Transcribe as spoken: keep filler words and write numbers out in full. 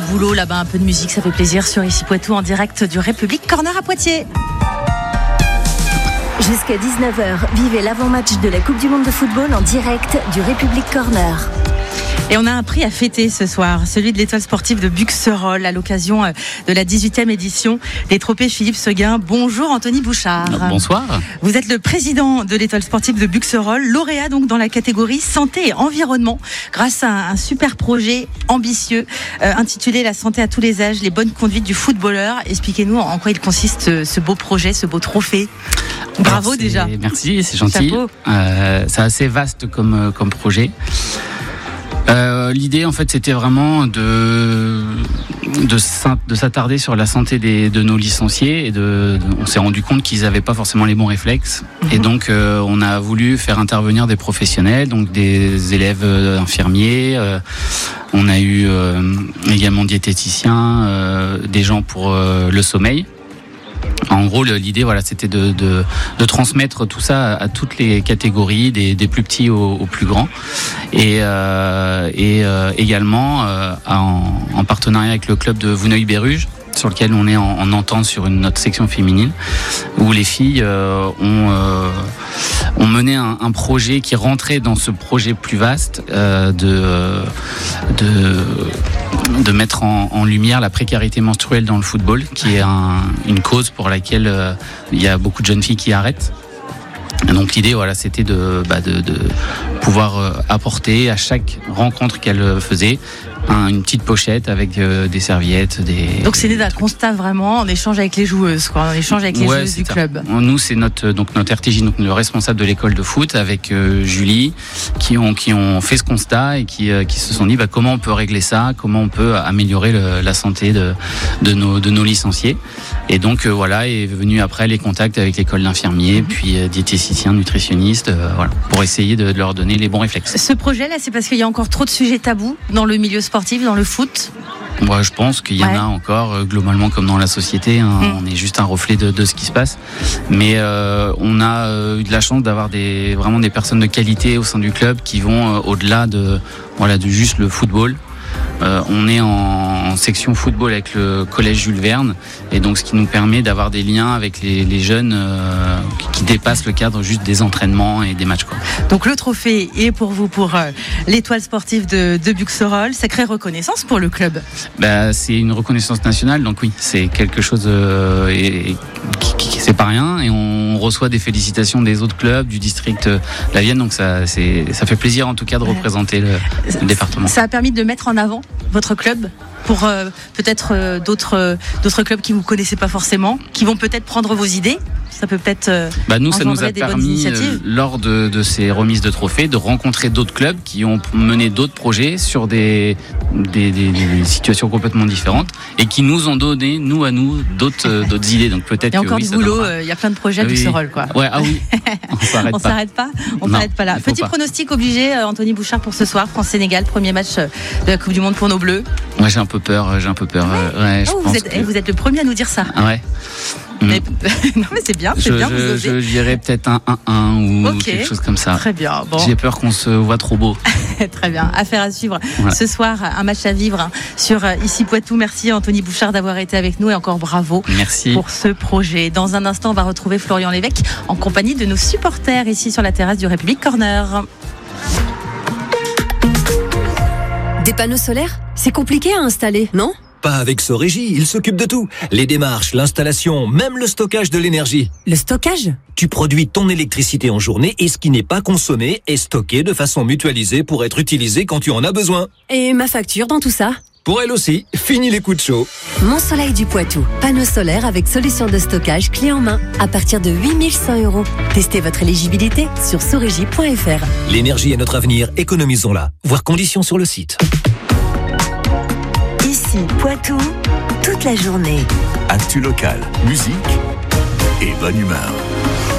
boulot là-bas, un peu de musique, ça fait plaisir sur Ici Poitou en direct du République Corner à Poitiers. Jusqu'à dix-neuf heures, vivez l'avant-match de la Coupe du Monde de football en direct du République Corner. Et on a un prix à fêter ce soir, celui de l'étoile sportive de Buxerolles à l'occasion de la dix-huitième édition des trophées Philippe Seguin. Bonjour Anthony Bouchard. Bonsoir. Vous êtes le président de l'étoile sportive de Buxerolles, lauréat donc dans la catégorie santé et environnement grâce à un super projet ambitieux euh, intitulé La santé à tous les âges, les bonnes conduites du footballeur. Expliquez-nous en quoi il consiste ce beau projet, ce beau trophée. Bravo. Alors, déjà. Merci, c'est gentil. Euh, c'est assez vaste comme, comme projet. Euh, l'idée en fait c'était vraiment de de, de s'attarder sur la santé des, de nos licenciés et de, de on s'est rendu compte qu'ils n'avaient pas forcément les bons réflexes mmh. et donc euh, on a voulu faire intervenir des professionnels, donc des élèves euh, infirmiers, euh, on a eu euh, également diététiciens, euh, des gens pour euh, le sommeil. En gros, l'idée, voilà, c'était de, de, de transmettre tout ça à, à toutes les catégories, des, des plus petits aux, aux plus grands, et, euh, et euh, également euh, en, en partenariat avec le club de Vouneuil-Béruges, sur lequel on est en, en entente sur une notre section féminine, où les filles euh, ont, euh, ont mené un, un projet qui rentrait dans ce projet plus vaste euh, de, de, de mettre en, en lumière la précarité menstruelle dans le football, qui est un, une cause pour laquelle euh, il y a beaucoup de jeunes filles qui arrêtent. Et donc l'idée, voilà, c'était de, bah, de, de pouvoir euh, apporter à chaque rencontre qu'elle faisait un, une petite pochette avec euh, des serviettes, des. Donc c'est né d'un constat vraiment en échange avec les joueuses, quoi, en échange avec les ouais, joueuses du ça. club. Nous, c'est notre donc notre R T J, donc le responsable de l'école de foot, avec euh, Julie, qui ont qui ont fait ce constat et qui euh, qui se sont dit bah, comment on peut régler ça, comment on peut améliorer le, la santé de de nos de nos licenciés. Et donc euh, voilà, est venu après les contacts avec l'école d'infirmiers, mmh. puis euh, diététiciens, nutritionnistes, euh, voilà, pour essayer de, de leur donner les bons réflexes. Ce projet-là, c'est parce qu'il y a encore trop de sujets tabous dans le milieu sportif, dans le foot. Moi, je pense qu'il y en ouais. a encore, euh, globalement, comme dans la société. Hein, mmh. On est juste un reflet de, de ce qui se passe. Mais euh, on a euh, eu de la chance d'avoir des, vraiment des personnes de qualité au sein du club qui vont euh, au-delà de, voilà, de juste le football. Euh, on est en, en section football avec le collège Jules Verne, et donc ce qui nous permet d'avoir des liens avec les, les jeunes euh, qui, qui dépassent le cadre juste des entraînements et des matchs, quoi. Donc le trophée est pour vous, pour euh, l'étoile sportive de, de Buxerolles. Sacrée reconnaissance pour le club. Bah, c'est une reconnaissance nationale, donc oui, c'est quelque chose euh, et, et, qui, qui c'est pas rien, et on reçoit des félicitations des autres clubs du district de la Vienne, donc ça, c'est, ça fait plaisir en tout cas de représenter le, le département. Ça a permis de mettre en avant votre club pour euh, peut-être euh, d'autres, euh, d'autres clubs qui vous connaissez pas forcément, qui vont peut-être prendre vos idées. Ça peut peut-être euh, bah nous, ça nous a des permis, euh, lors de, de ces remises de trophées, de rencontrer d'autres clubs qui ont mené d'autres projets sur des, des, des, des situations complètement différentes et qui nous ont donné, nous à nous, d'autres, euh, d'autres idées. Donc peut-être il y a encore que, oui, du boulot, il euh, y a plein de projets à oui. Buxerolles, quoi. Ouais, ah oui, on s'arrête on pas. s'arrête pas. On non, s'arrête pas là. Petit pas. pronostic obligé, euh, Anthony Bouchard, pour ce soir, France-Sénégal, premier match de la Coupe du Monde pour nos Bleus. Ouais, j'ai un peu peur, j'ai un peu peur. Ouais. Ouais, je oh, pense vous, êtes, que... vous êtes le premier à nous dire ça. Ah ouais. Mais, non mais c'est bien, c'est je, bien. Je, vous osez. je dirais peut-être un un un ou okay. quelque chose comme ça. Très bien. Bon. J'ai peur qu'on se voit trop beau. Très bien. Affaire à suivre. Voilà. Ce soir, un match à vivre hein, sur euh, Ici Poitou. Merci Anthony Bouchard d'avoir été avec nous et encore bravo. Merci pour ce projet. Dans un instant, on va retrouver Florian Lévesque en compagnie de nos supporters ici sur la terrasse du République Corner. Des panneaux solaires, c'est compliqué à installer, non ? Pas avec Sorégie, il s'occupe de tout. Les démarches, l'installation, même le stockage de l'énergie. Le stockage ? Tu produis ton électricité en journée et ce qui n'est pas consommé est stocké de façon mutualisée pour être utilisé quand tu en as besoin. Et ma facture dans tout ça ? Pour elle aussi, fini les coups de chaud. Mon Soleil du Poitou. Panneaux solaires avec solution de stockage clé en main à partir de huit mille cent euros. Testez votre éligibilité sur sorégie point f r. L'énergie est notre avenir, économisons-la. Voir conditions sur le site. Ici, Poitou, toute la journée. Actu local, musique et bonne humeur.